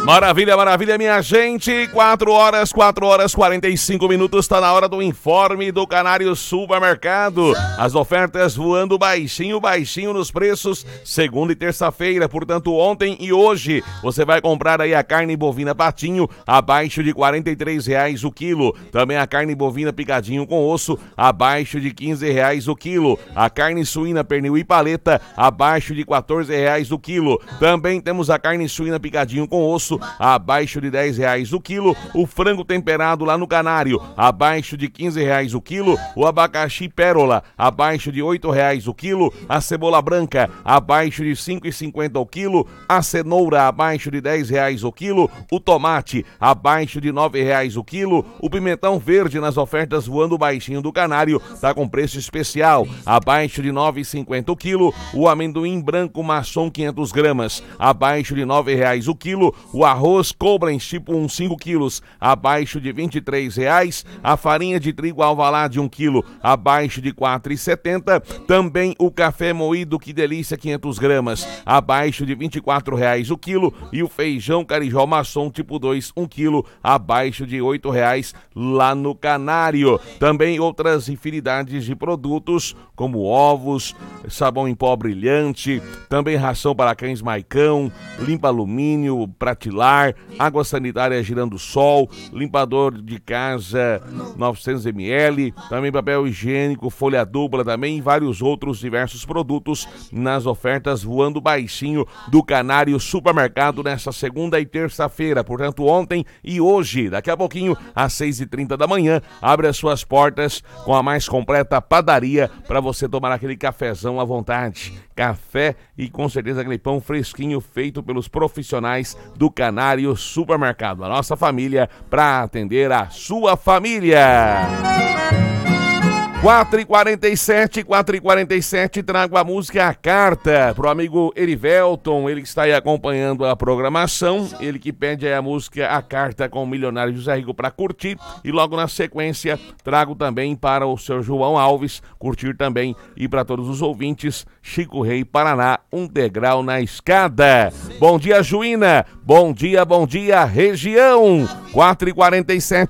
Maravilha, maravilha, minha gente. 4 horas 45 minutos. Tá na hora do informe do Canário Supermercado. As ofertas voando baixinho nos preços. Segunda e terça-feira, portanto, ontem e hoje. Você vai comprar aí a carne bovina patinho abaixo de R$43 o quilo. Também a carne bovina picadinho com osso abaixo de R$15 o quilo. A carne suína pernil e paleta abaixo de R$14 o quilo. Também temos a carne suína picadinho com osso abaixo de R$10 o quilo, o frango temperado lá no Canário, abaixo de R$15 o quilo, o abacaxi pérola, abaixo de R$8 o quilo, a cebola branca, abaixo de R$5,50 o quilo, a cenoura, abaixo de R$10 o quilo, o tomate, abaixo de R$9 o quilo, o pimentão verde nas ofertas voando baixinho do Canário, tá com preço especial, abaixo de R$9,50 o quilo, o amendoim branco maçom 500 gramas, abaixo de R$9 o quilo, o arroz Cobrens tipo 5 quilos, abaixo de R$23, a farinha de trigo Alvalade 1 quilo, abaixo de R$4,70, também o café moído Que Delícia 500 gramas, abaixo de R$24 o quilo, e o feijão Carijó maçom tipo 2 1 quilo, abaixo de R$8 lá no Canário. Também outras infinidades de produtos, como ovos, sabão em pó brilhante, também ração para cães Maicão, limpa alumínio, pratilar, água sanitária Girando Sol, limpador de casa 900 ml, também papel higiênico, folha dupla também e vários outros diversos produtos nas ofertas voando baixinho do Canário Supermercado nessa segunda e terça-feira, portanto ontem e hoje. Daqui a pouquinho às 6h30 da manhã abre as suas portas com a mais completa padaria para você tomar aquele cafezão à vontade, café e com certeza aquele pão fresquinho feito pelos profissionais do Canário Supermercado, a nossa família para atender a sua família. 4h47, trago a música A Carta pro amigo Erivelton, ele que está aí acompanhando a programação, ele que pede aí a música A Carta com o milionário José Rico para curtir, e logo na sequência trago também para o seu João Alves curtir também, e para todos os ouvintes, Chico Rei Paraná, Um Degrau na Escada. Bom dia, Juína, bom dia, região. 4h47.